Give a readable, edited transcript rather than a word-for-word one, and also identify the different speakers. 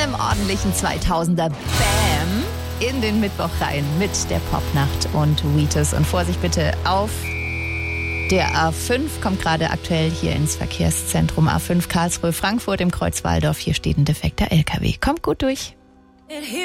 Speaker 1: einem ordentlichen 2000er Bam in den Mittwoch rein mit der Popnacht und Wheatus. Und Vorsicht bitte auf der A5, kommt gerade aktuell hier ins Verkehrszentrum A5 Karlsruhe-Frankfurt im Kreuz Walldorf. Hier steht ein defekter LKW. Kommt gut durch.